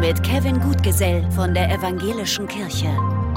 mit Kevin Gutgesell von der Evangelischen Kirche.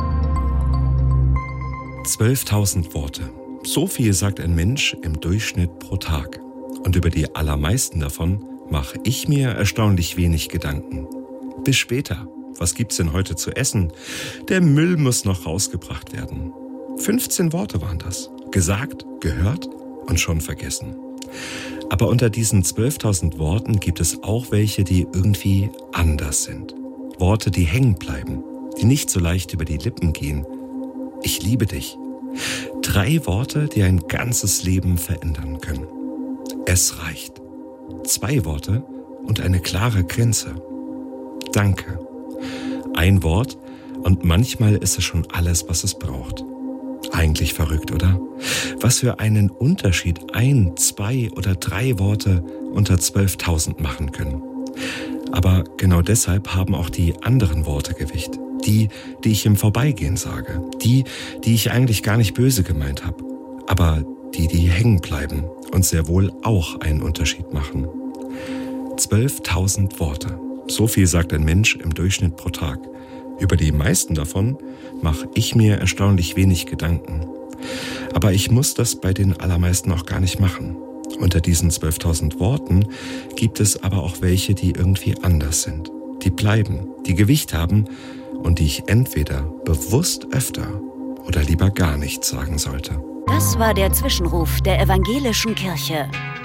12.000 Worte. So viel sagt ein Mensch im Durchschnitt pro Tag. Und über die allermeisten davon mache ich mir erstaunlich wenig Gedanken. Bis später. Was gibt's denn heute zu essen? Der Müll muss noch rausgebracht werden. 15 Worte waren das. Gesagt, gehört und schon vergessen. Aber unter diesen 12.000 Worten gibt es auch welche, die irgendwie anders sind. Worte, die hängen bleiben, die nicht so leicht über die Lippen gehen. Ich liebe dich. 3 Worte, die ein ganzes Leben verändern können. Es reicht. 2 Worte und eine klare Grenze. Danke. 1 Wort und manchmal ist es schon alles, was es braucht. Eigentlich verrückt, oder? Was für einen Unterschied 1, 2 oder 3 Worte unter 12.000 machen können. Aber genau deshalb haben auch die anderen Worte Gewicht. Die ich im Vorbeigehen sage. Die ich eigentlich gar nicht böse gemeint habe. Aber die hängen bleiben und sehr wohl auch einen Unterschied machen. 12.000 Worte. So viel sagt ein Mensch im Durchschnitt pro Tag. Über die meisten davon mache ich mir erstaunlich wenig Gedanken. Aber ich muss das bei den allermeisten auch gar nicht machen. Unter diesen 12.000 Worten gibt es aber auch welche, die irgendwie anders sind. Die bleiben, die Gewicht haben und die ich entweder bewusst öfter oder lieber gar nichts sagen sollte. Das war der Zwischenruf der Evangelischen Kirche.